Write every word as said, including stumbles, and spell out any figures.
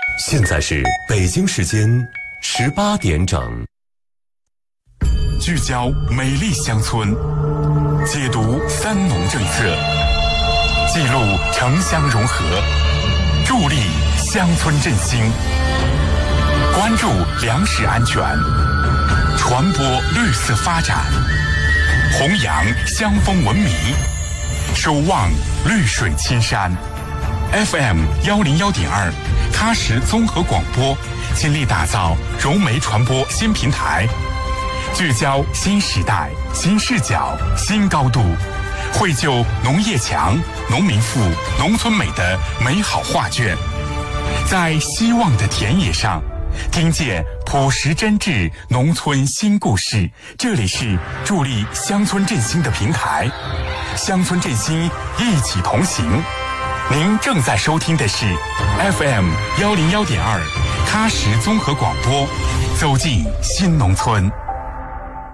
现在是北京时间十八点整。 聚焦美丽乡村，解读三农政策，记录城乡融合，助力乡村振兴，关注粮食安全，传播绿色发展，弘扬乡风文明，守望绿水青山。F M 幺零幺点二，喀什综合广播倾力打造融媒传播新平台，聚焦新时代、新视角、新高度，绘就农业强、农民富、农村美的美好画卷。在希望的田野上，听见朴实真挚农村新故事。这里是助力乡村振兴的平台，乡村振兴一起同行。您正在收听的是 F M 幺零幺点二喀什综合广播，走进新农村。